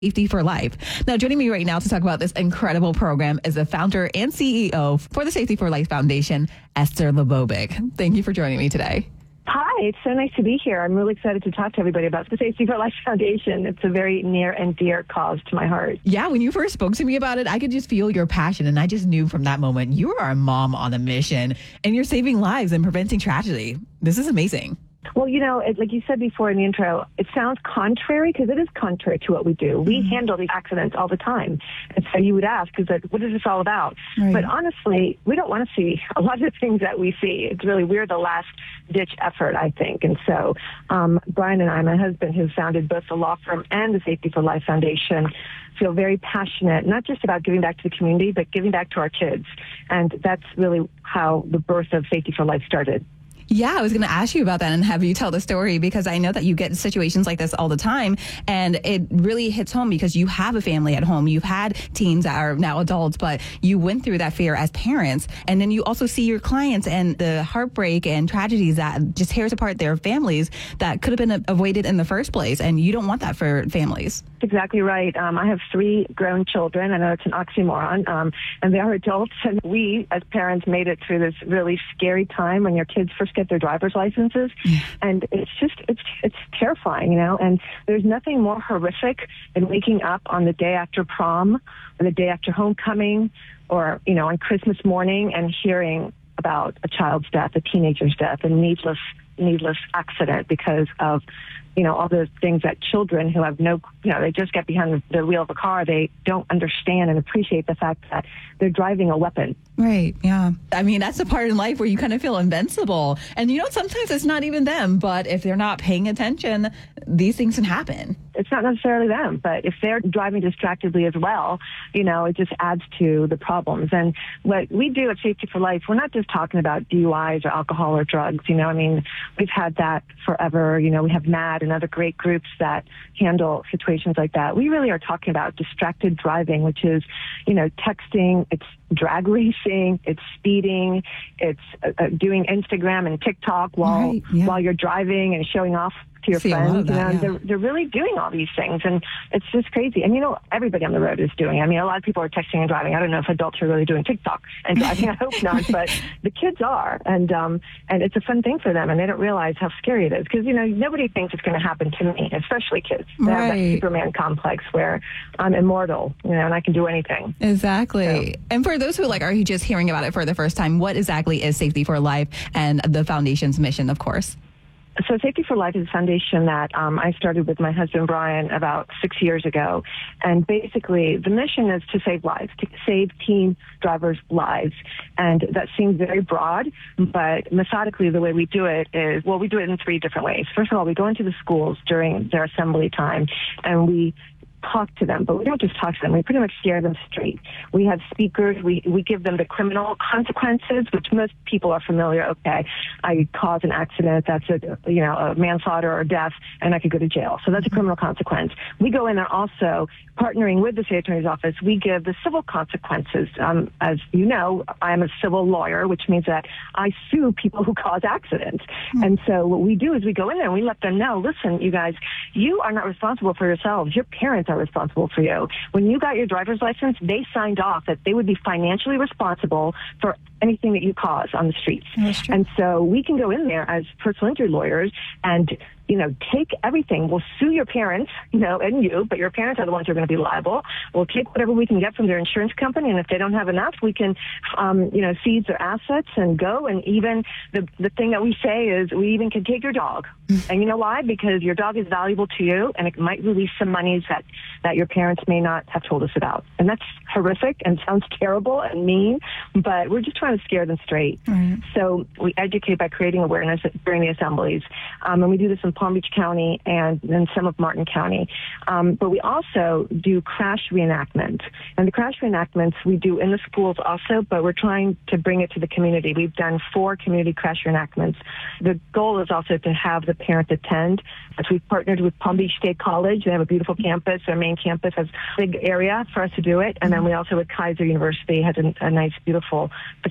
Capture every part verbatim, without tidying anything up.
Safety for Life. Now, joining me right now to talk about this incredible program is the founder and C E O for the Safety for Life Foundation, Esther Lebovic. Thank you for joining me today. Hi, it's so nice to be here. I'm really excited to talk to everybody about the Safety for Life Foundation. It's a very near and dear cause to my heart. Yeah, when you first spoke to me about it, I could just feel your passion. And I just knew from that moment, you are a mom on a mission and you're saving lives and preventing tragedy. This is amazing. Well, you know, it, like you said before in the intro, it sounds contrary because it is contrary to what we do. We mm-hmm. handle these accidents all the time. And so you would ask, is that, what is this all about? Right. But honestly, we don't want to see a lot of the things that we see. It's really, we're the last ditch effort, I think. And so um, Brian and I, my husband, who founded both the law firm and the Safety for Life Foundation, feel very passionate, not just about giving back to the community, but giving back to our kids. And that's really how the birth of Safety for Life started. Yeah, I was going to ask you about that and have you tell the story because I know that you get situations like this all the time and it really hits home because you have a family at home. You've had teens that are now adults, but you went through that fear as parents. And then you also see your clients and the heartbreak and tragedies that just tears apart their families that could have been avoided in the first place. And you don't want that for families. Exactly right. Um, I have three grown children. I know it's an oxymoron, um, and they are adults. And we, as parents, made it through this really scary time when your kids first get their driver's licenses. Yeah. And it's just, it's it's terrifying, you know. And there's nothing more horrific than waking up on the day after prom or the day after homecoming or, you know, on Christmas morning and hearing about a child's death, a teenager's death, a needless, needless accident because of, you know, all the things that children who have no, you know, they just get behind the, the wheel of a car, they don't understand and appreciate the fact that they're driving a weapon. Right, yeah. I mean, that's the part in life where you kind of feel invincible. And, you know, sometimes it's not even them, but if they're not paying attention, these things can happen. It's not necessarily them, but if they're driving distractedly as well, you know, it just adds to the problems. And what we do at Safety for Life, we're not just talking about D U Is or alcohol or drugs. You know, I mean, we've had that forever. You know, we have MAD and other great groups that handle situations like that. We really are talking about distracted driving, which is, you know, texting, it's drag racing, it's speeding, it's uh, uh, doing Instagram and TikTok while right, yeah. while you're driving and showing off to your See, friends. that, you know, yeah. they're, they're really doing all these things, and it's just crazy. And, you know, everybody on the road is doing it. I mean, a lot of people are texting and driving. I don't know if adults are really doing TikTok and driving. I hope not, but the kids are, and um, and it's a fun thing for them, and they don't realize how scary it is because, you know, nobody thinks it's going to happen to me, especially kids. They right. have that Superman complex where I'm immortal, you know, and I can do anything. Exactly. So. And for those who, like, are just hearing about it for the first time, what exactly is Safety for Life and the foundation's mission, of course? So Safety for Life is a foundation that um, I started with my husband, Brian, about six years ago. And basically, the mission is to save lives, to save teen drivers' lives. And that seems very broad, but methodically, the way we do it is, well, we do it in three different ways. First of all, we go into the schools during their assembly time, and we talk to them, but we don't just talk to them. We pretty much scare them straight. We have speakers. We we give them the criminal consequences, which most people are familiar. Okay, I caused an accident. That's a you know a manslaughter or death, and I could go to jail. So that's a criminal consequence. We go in there also partnering with the state attorney's office. We give the civil consequences. Um, as you know, I am a civil lawyer, which means that I sue people who cause accidents. Mm-hmm. And so what we do is we go in there and we let them know, listen, you guys, you are not responsible for yourselves. Your parents are responsible for you. When you got your driver's license, they signed off that they would be financially responsible for anything that you cause on the streets. And so we can go in there as personal injury lawyers and, you know, take everything. We'll sue your parents, you know, and you, but your parents are the ones who are going to be liable. We'll take whatever we can get from their insurance company, and if they don't have enough, we can, um, you know, seize their assets and go. And even the the thing that we say is we even can take your dog. And you know why? Because your dog is valuable to you, and it might release some monies that, that your parents may not have told us about. And that's horrific and sounds terrible and mean, but we're just trying to scare them straight. Right. So we educate by creating awareness during the assemblies. Um, and we do this in Palm Beach County and in some of Martin County. Um, but we also do crash reenactment. And the crash reenactments we do in the schools also, but we're trying to bring it to the community. We've done four community crash reenactments. The goal is also to have the parents attend. As we've partnered with Palm Beach State College. They have a beautiful campus. Their main campus has a big area for us to do it. And then we also with Kaiser University has a, a nice, beautiful facility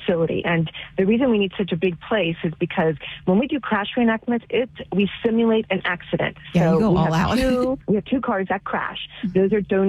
facility. And the reason we need such a big place is because when we do crash reenactments, it we simulate an accident. Yeah, so you go we all have out. Two, we have two cars that crash. Those are donated